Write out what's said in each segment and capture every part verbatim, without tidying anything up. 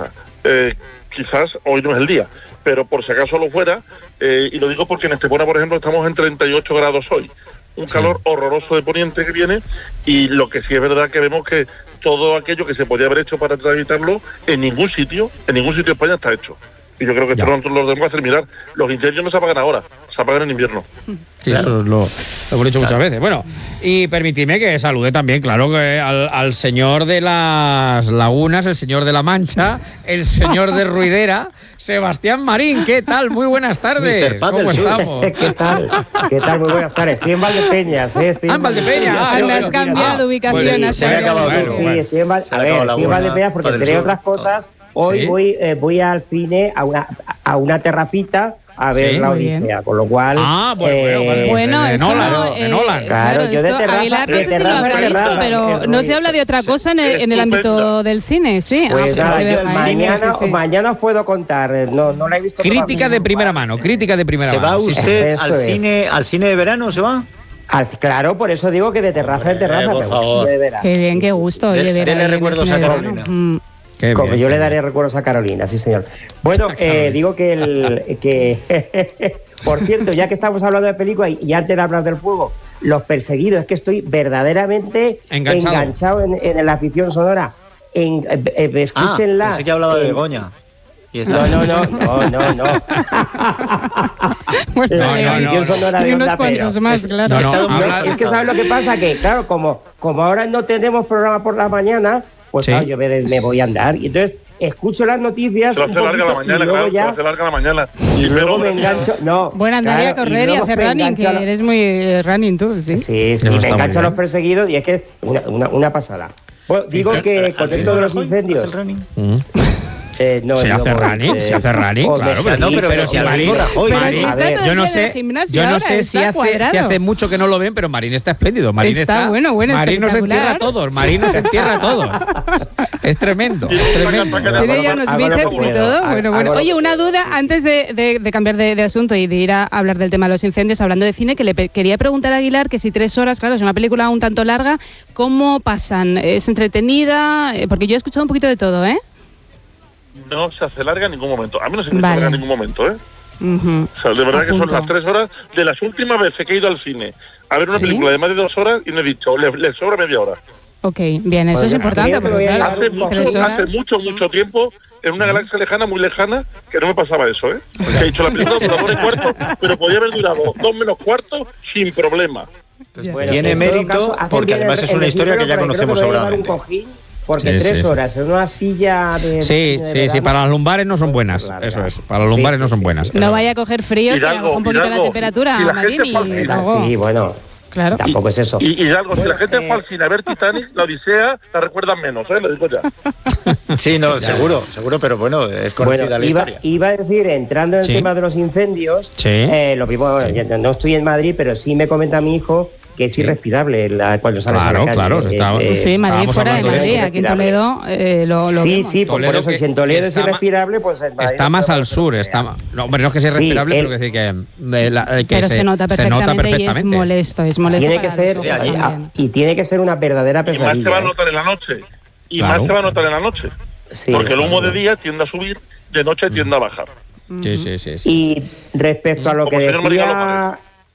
casa. Eh, quizás hoy no es el día, pero por si acaso lo fuera, eh, y lo digo porque en Estepona, por ejemplo, estamos en treinta y ocho grados hoy. Un sí. calor horroroso de poniente que viene, y lo que sí es verdad que vemos que todo aquello que se podía haber hecho para evitarlo, en ningún sitio, en ningún sitio de España está hecho. Y yo creo que pronto los debemos hacer mirar. Los incendios no se apagan ahora, se apagan en invierno. Sí, claro. Eso lo, lo hemos dicho muchas veces. Bueno, y permitidme que salude también, claro, que al, al señor de las lagunas, el señor de la Mancha, el señor de Ruidera, Sebastián Marín. ¿Qué tal? Muy buenas tardes. ¿Cómo estamos? ¿Qué tal? ¿Qué tal? Muy buenas tardes. Estoy en Valdepeñas, ¿eh? Estoy ah, en Valdepeñas. Ah, me has cambiado de ubicación. Pues, se me ha acabado todo. Sí, estoy en, Val- a ver, estoy en Valdepeñas porque entre otras cosas, hoy ¿sí? voy, eh, voy al cine a una, a una terrapita a ver sí, la Odisea, con lo cual... Ah, bueno, eh, bueno, bueno de es Nolan, como... de Nolan. Eh, claro, claro, yo de terraza, Aguilar, no sé si lo habrá visto, pero no se habla de otra cosa en el, en el ámbito del cine, sí. Pues ah, nada, ver, mañana, sí, sí. mañana os puedo contar, no, no la he visto. Crítica de primera mano, crítica de primera ¿Se mano. va usted sí, al es. cine al cine de verano, se va? Al, claro, por eso digo que de terraza en terraza. Eh, por favor. De verano. Qué bien, qué gusto. Oye, De, ver dele recuerdos a Carolina. Mm. Qué Como bien, yo qué le daré bien. recuerdos a Carolina, sí señor. Bueno, eh, digo que el que por cierto, ya que estamos hablando de películas y, y antes de hablar del fuego, Los Perseguidos, es que estoy verdaderamente enganchado, enganchado en, en la afición sonora. En, eh, eh, escúchenla. Ah, pensé que hablaba de Begoña. Y está... No, no, no, no, no, no. Bueno, la no, no, afición no, sonora no. de Y unos Onda cuantos Pero. más, claro. No, no, Estado, habla, es que ¿sabes lo que pasa? Que claro, como, como ahora no tenemos programa por la mañana, pues sí. claro, yo me, me voy a andar. Y entonces escucho las noticias Se un hace larga la poquito mañana, y luego claro, ya... se hace larga la mañana. Y luego me engancho... No, bueno, andaría claro, a correr y, y hacer running, que lo... eres muy eh, running tú, ¿sí? Sí, sí, me engancho a Los Perseguidos y es que es una, una, una pasada. Bueno, digo que con esto de los incendios... Mm. Eh, no, se, no, hace porque, running, eh, se hace running, claro, pero, no, pero, pero si Marín, Rajoy, pero Marín, si está todo yo no el día en el sé, gimnasio yo no ahora, sé si hace, cuadrado. si hace mucho que no lo ven, pero Marín está espléndido. Marín está, está bueno, bueno, Marín nos entierra a todos, Marín nos entierra a todos. Es tremendo, es tremendo. Tiene ya unos bíceps y todo. Bueno, bueno. Oye, una duda antes de, de, de cambiar de, de asunto y de ir a hablar del tema de los incendios, hablando de cine, que le pe- quería preguntar a Aguilar que si tres horas, claro, es una película un tanto larga, ¿cómo pasan? ¿Es entretenida? Porque yo he escuchado un poquito de todo, ¿eh? No se hace larga en ningún momento. A mí no se me vale. hace larga en ningún momento, ¿eh? Uh-huh. O sea, de verdad Apunto. que son las tres horas de las últimas veces que he ido al cine a ver una ¿Sí? película de más de dos horas y me he dicho, le, le sobra media hora. Ok, bien, eso Pues es importante, creo que porque voy a claro, Hace mucho, tres horas... hace mucho, mucho tiempo, en una galaxia lejana, muy lejana, que no me pasaba eso, ¿eh? Que he dicho la película dura dos y cuarto, pero podía haber durado dos menos cuarto sin problema. Pues Bueno, tiene en todo mérito caso, hacen porque bien además el- es una el historia que ya decirlo, pero conocemos creo que voy a llevar un sobradamente. cojín, porque Sí, tres sí, horas en una silla de... Sí, de sí, verano, sí, para las lumbares no son buenas, larga. eso es, para las lumbares Sí, no sí, son sí, buenas. sí. No vaya a coger frío, que Hidalgo, baja un poquito Hidalgo, la temperatura, y la Marín, gente y falsina. luego... Sí, bueno, Claro. tampoco es eso. Y, y algo, si Bueno, la gente eh, es fue al cine a ver Titanic, la Odisea, la recuerdan menos, ¿eh? Lo digo ya. Sí, no, seguro, seguro, pero bueno, es conocida Bueno, la iba, historia. iba a decir, entrando en el Sí. tema de los incendios, Sí. eh, lo mismo, bueno, yo no estoy en Madrid, pero sí me comenta mi hijo que es Sí. irrespirable la, cuando sales Claro, a la calle. claro, eh, está- eh, Sí, Madrid estábamos fuera de hablando de Madrid, eso. aquí en Toledo eh, lo, lo sí, vemos. sí, por Toledo eso, que- si en Toledo que es está ma- irrespirable, pues en Madrid Está no más se al va a sur, poder. está ma- no, hombre, no es que sea Sí, respirable, él- pero que decir que, de la- que Pero se, nota perfectamente, y es perfectamente. molesto, es molesto Tiene que para ser, los Sí, ojos allí- también. y tiene que ser una verdadera Y más pesadilla. se va a ¿eh? notar en la noche. Y Claro. más se va a notar en la noche. Sí, Porque el humo claro. de día tiende a subir, de noche tiende a bajar. Sí, sí, sí, sí. Y respecto a lo Como que el señor Maricano decía...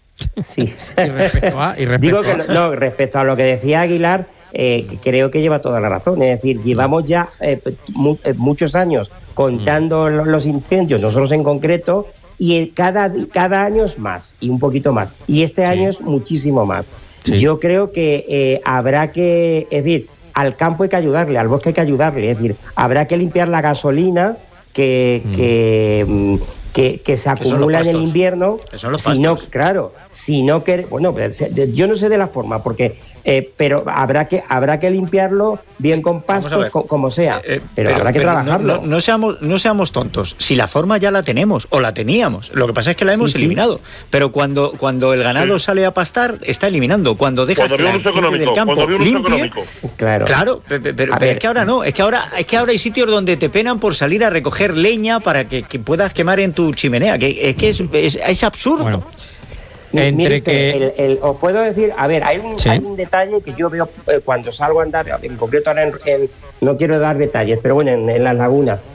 Sí. Y respecto a- y respecto Digo que a- no, no, respecto a lo que decía Aguilar, eh, que creo que lleva toda la razón. Es decir, llevamos ya eh, mu- eh, muchos años contando lo- los incendios, nosotros en concreto, y el- cada, cada año es más, y un poquito más. Y este año es muchísimo más. Sí. Yo creo que eh, habrá que, es decir, al campo hay que ayudarle, al bosque hay que ayudarle. Es decir, habrá que limpiar la gasolina que... que mm, Que, que se son los acumula en el pastos. invierno. Que son los si no, pastos. claro, si no que bueno, yo no sé de la forma, porque eh, pero habrá que habrá que limpiarlo bien con Vamos a pastos, ver. co- como sea, Eh, pero, habrá que pero no- trabajarlo. No, no seamos, no seamos tontos. Si la forma ya la tenemos, o la teníamos, lo que pasa es que la hemos Sí, sí. eliminado. Pero cuando, cuando el ganado Sí. sale a pastar, está eliminando. Cuando deja Cuando que había la un uso gente del económico, campo cuando había un uso limpie, económico. Claro. Claro, pe- pe- pero, A pero ver. es que ahora no, es que ahora, es que ahora hay sitios donde te penan por salir a recoger leña para que, que puedas quemar en tu chimenea, que es que es, es, es absurdo. Bueno, Mi- entre mire usted, que- el- el- os puedo decir, a ver, hay un, Sí. hay un detalle que yo veo eh, cuando salgo a andar, en concreto ahora en, en- no quiero dar detalles, pero bueno, en, en las lagunas.